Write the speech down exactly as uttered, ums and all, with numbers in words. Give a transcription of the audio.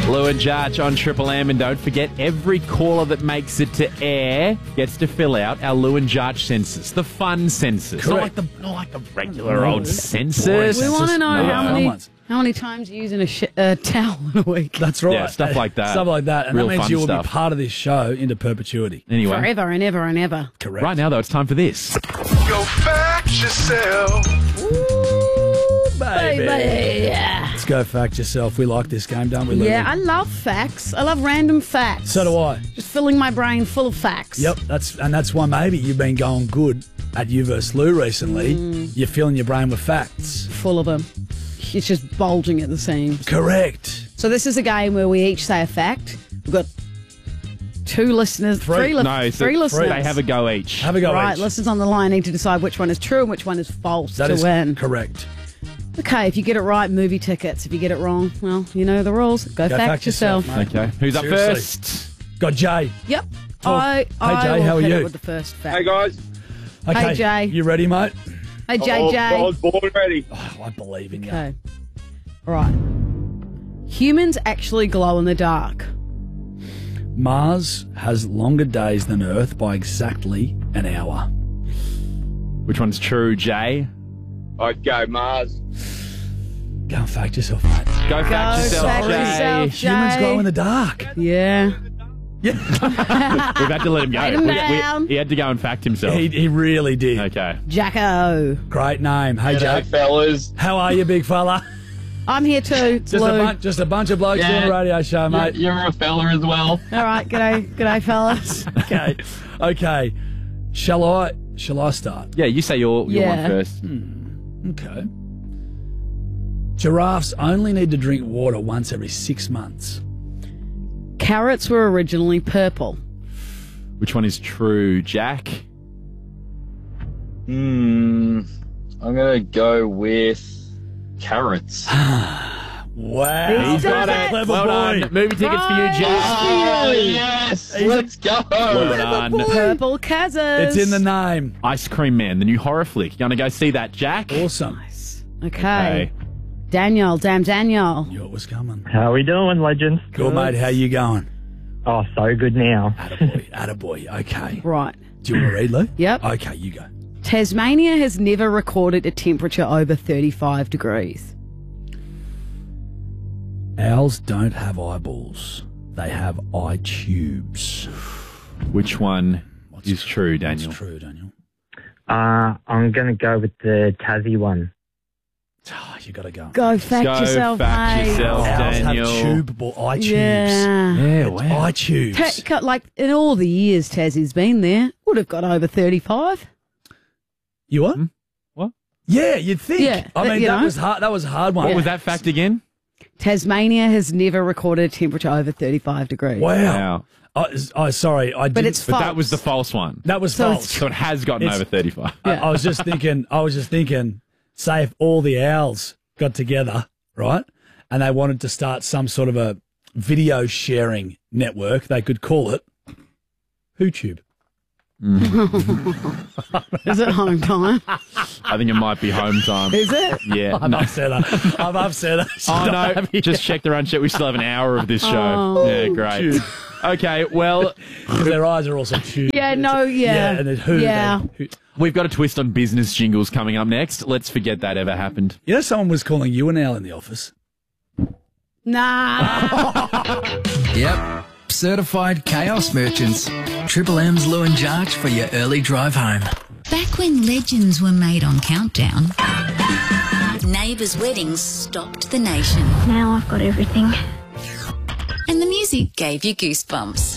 Lou and Jarch on Triple M, and don't forget, every caller that makes it to air gets to fill out our Lou and Jarch census, the fun census, not like the not like the regular No, old census. We want to know No. how many Fun how many times you're using a sh- uh, towel in a week. That's right. Yeah, stuff like that. Stuff like that. And Real that means fun you will stuff. be part of this show into perpetuity. Anyway, Forever and ever and ever. Correct. right now though, it's time for this. Go fact yourself. Baby. Baby. Yeah. Let's go fact yourself. We like this game, don't we, Lily? Yeah, I love facts. I love random facts. So do I. Just filling my brain full of facts. Yep, that's and that's why maybe you've been going good at You versus Lou recently. Mm. You're filling your brain with facts. Full of them. It's just bulging at the seams. Correct. So this is a game where we each say a fact. We've got two listeners, three, three, li- no, so three listeners. They have a go each. Have a go right, each. listeners on the line need to decide which one is true and which one is false That to is win. correct. Okay, if you get it right, movie tickets. If you get it wrong, well, you know the rules. Go, Go fact, fact yourself. yourself, mate. Okay, who's up Seriously. first? Got Jay. Yep. Talk. I, Hey, I Jay, will how are hit you? it with the first fact. Hey guys, Okay, Hey, Jay. You ready, mate? Hey, Jay, I, Jay. I was born ready. Oh, I believe in you. Okay. All right. Humans actually glow in the dark. Mars has longer days than Earth by exactly an hour. Which one's true, Jay? I'd go Mars. Go and fact yourself, mate. Go fact Go yourself, fact Jay. yourself, Jay. Humans glow in the dark. Yeah. Yeah. We've had to let him go. Write him We- we- down. he had to go and fact himself. he, he really did. Okay. Jacko. Great name. Hey, Hey Jay. fellas. How are you, big fella? I'm here too. Just a, Lou. bun- just a bunch of blokes Yeah. doing a radio show, mate. You're a fella as well. All right. G'day, g'day, fellas. Okay. Okay. Shall I shall I start? Yeah, you say your, your Yeah. one first. Okay. Giraffes only need to drink water once every six months. Carrots were originally purple. Which one is true, Jack? Hmm. I'm gonna go with carrots. Wow. He's got That's a it. clever Well boy. done. Movie tickets for you, Jack. Oh yes! Let's go. Well done. Purple Kazas. It's in the name. Ice Cream Man, the new horror flick. You gonna go see that, Jack? Awesome. Okay. Okay. Daniel, damn Daniel. Knew it was coming. How we doing, legends? Good, mate. How you going? Oh, so good now. Attaboy. Attaboy. Okay. Right. Do you want to read, Lou? Yep. Okay, you go. Tasmania has never recorded a temperature over thirty-five degrees. Owls don't have eyeballs. They have eye tubes. Which one What's is true, Daniel? That's true, Daniel. Uh, I'm going to go with the Tassie one. Oh, you got to go. Go fact Go yourself, fact mate. yourself. Owls Daniel. have tube ball, eye tubes. Yeah. Yeah, It's wow. eye tubes. Ta- cut- like in all the years Tassie's been there, would have got over thirty-five. You what? Hmm? What? Yeah, you'd think. Yeah, I but, mean, you that know. was hard. That was a hard one. What was that fact again? Tasmania has never recorded a temperature over thirty-five degrees. Wow. Wow. Oh, oh, sorry. I But didn't- it's But false. that was the false one. that was So false. So it has gotten It's- over thirty-five. I, I was just thinking. I was just thinking. Say if all the owls got together, right, and they wanted to start some sort of a video sharing network, they could call it HooTube. Is it home time? I think it might be home time. Is it? Yeah. I've No. upset her. I've upset her. She's Oh, not no. happy. Just check the run sheet. We still have an hour of this show. Oh. Yeah, great. Okay, well, Because their eyes are also tubes. Yeah, no, yeah. Yeah, and then who? Yeah. they- who- we've got a twist on business jingles coming up next. Let's forget that ever happened. You know, someone was calling you an owl in the office. Nah. Yep. Certified chaos merchants. Triple M's Lou and Jarch for your early drive home. Back when legends were made on Countdown, neighbours' weddings stopped the nation. Now I've got everything. And the music gave you goosebumps.